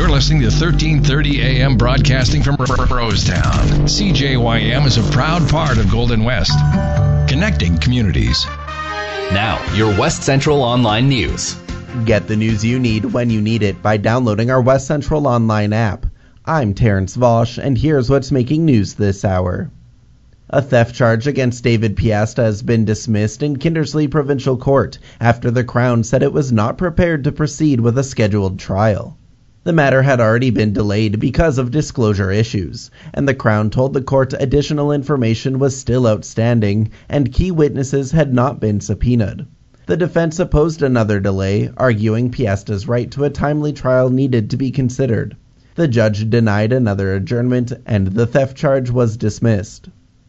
You're listening to 1330 AM broadcasting from Rosetown. CJYM is a proud part of Golden West, connecting communities. Now, your West Central Online News. Get the news you need when you need it by downloading our West Central Online app. I'm Terrence Vosch, and here's what's making news this hour. A theft charge against David Piasta has been dismissed in Kindersley Provincial Court after the Crown said it was not prepared to proceed with a scheduled trial. The matter had already been delayed because of disclosure issues, and the Crown told the court additional information was still outstanding and key witnesses had not been subpoenaed. The defense opposed another delay, arguing Piasta's right to a timely trial needed to be considered. The judge denied another adjournment, and the theft charge was dismissed.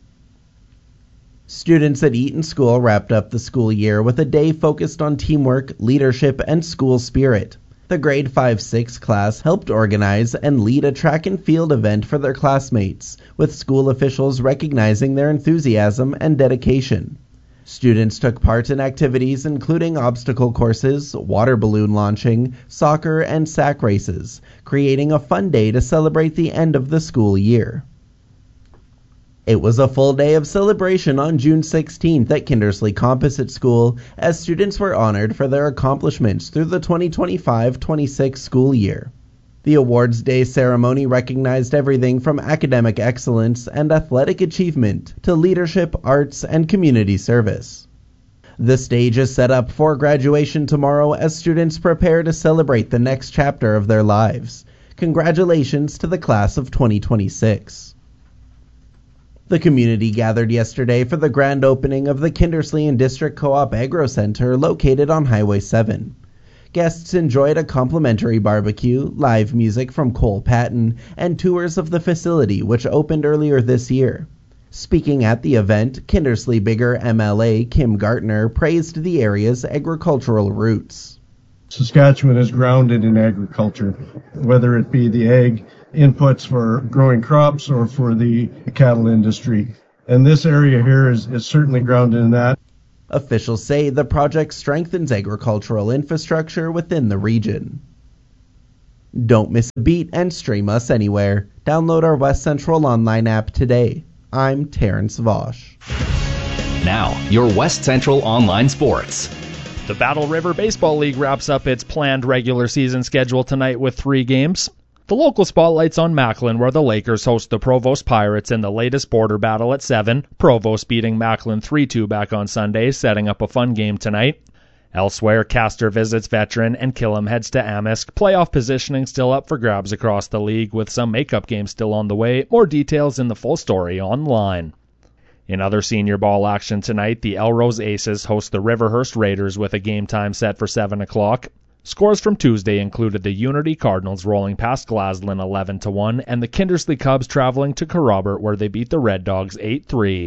Students at Eaton School wrapped up the school year with a day focused on teamwork, leadership, and school spirit. The grade 5-6 class helped organize and lead a track and field event for their classmates, with school officials recognizing their enthusiasm and dedication. Students took part in activities including obstacle courses, water balloon launching, soccer, and sack races, creating a fun day to celebrate the end of the school year. It was a full day of celebration on June 16th at Kindersley Composite School as students were honored for their accomplishments through the 2025-26 school year. The Awards Day ceremony recognized everything from academic excellence and athletic achievement to leadership, arts, and community service. The stage is set up for graduation tomorrow as students prepare to celebrate the next chapter of their lives. Congratulations to the class of 2026. The community gathered yesterday for the grand opening of the Kindersley and District Co-op Agro Center located on Highway 7. Guests enjoyed a complimentary barbecue, live music from Cole Patton, and tours of the facility, which opened earlier this year. Speaking at the event, Kindersley Bigger MLA Kim Gartner praised the area's agricultural roots. Saskatchewan is grounded in agriculture, whether it be the ag inputs for growing crops or for the cattle industry. And this area here is certainly grounded in that. Officials say the project strengthens agricultural infrastructure within the region. Don't miss a beat and stream us anywhere. Download our West Central Online app today. I'm Terrence Vosch. Now, your West Central Online Sports. The Battle River Baseball League wraps up its planned regular season schedule tonight with 3 games. The local spotlight's on Macklin, where the Lakers host the Provost Pirates in the latest border battle at 7. Provost beating Macklin 3-2 back on Sunday, setting up a fun game tonight. Elsewhere, Castor visits Veteran and Killam heads to Amisk. Playoff positioning still up for grabs across the league, with some makeup games still on the way. More details in the full story online. In other senior ball action tonight, the Elrose Aces host the Riverhurst Raiders with a game time set for 7 o'clock. Scores from Tuesday included the Unity Cardinals rolling past Glaslyn 11-1 and the Kindersley Cubs traveling to Kerrobert where they beat the Red Dogs 8-3.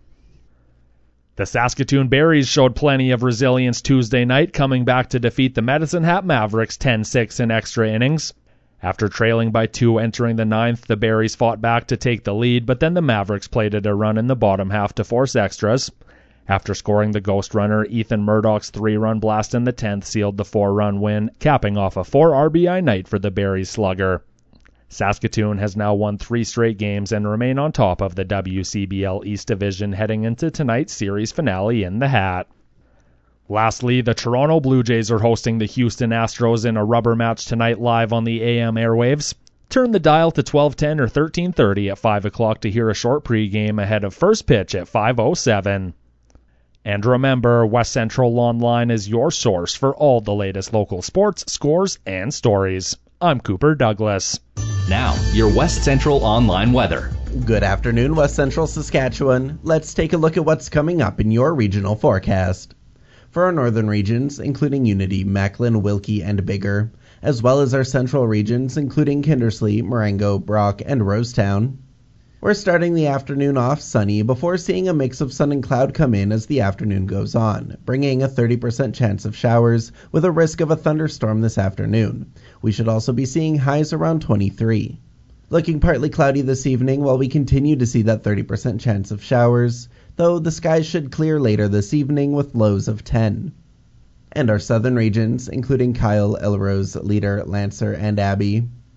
The Saskatoon Berries showed plenty of resilience Tuesday night, coming back to defeat the Medicine Hat Mavericks 10-6 in extra innings. After trailing by 2 entering the 9th, the Berries fought back to take the lead, but then the Mavericks played it a run in the bottom half to force extras. After scoring the ghost runner, Ethan Murdoch's 3-run blast in the 10th sealed the 4-run win, capping off a 4 RBI night for the Berries slugger. Saskatoon has now won 3 straight games and remain on top of the WCBL East Division heading into tonight's series finale in the Hat. Lastly, the Toronto Blue Jays are hosting the Houston Astros in a rubber match tonight live on the AM airwaves. Turn the dial to 12:10 or 13:30 at 5 o'clock to hear a short pregame ahead of first pitch at 5:07. And remember, West Central Online is your source for all the latest local sports, scores, and stories. I'm Cooper Douglas. Now, your West Central Online weather. Good afternoon, West Central Saskatchewan. Let's take a look at what's coming up in your regional forecast. For our northern regions, including Unity, Macklin, Wilkie, and Bigger, as well as our central regions, including Kindersley, Marengo, Brock, and Rosetown, we're starting the afternoon off sunny before seeing a mix of sun and cloud come in as the afternoon goes on, bringing a 30% chance of showers with a risk of a thunderstorm this afternoon. We should also be seeing highs around 23. Looking partly cloudy this evening while we continue to see that 30% chance of showers, though the skies should clear later this evening with lows of 10. And our southern regions, including Kyle, Elrose, Leader, Lancer, and Abbey,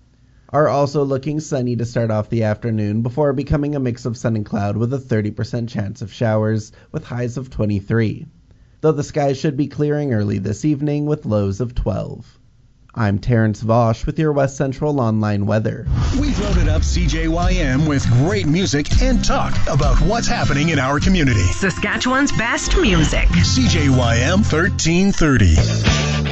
are also looking sunny to start off the afternoon before becoming a mix of sun and cloud with a 30% chance of showers with highs of 23. Though the skies should be clearing early this evening with lows of 12. I'm Terrence Vosch with your West Central Online weather. We've loaded up CJYM with great music and talk about what's happening in our community. Saskatchewan's best music. CJYM 1330.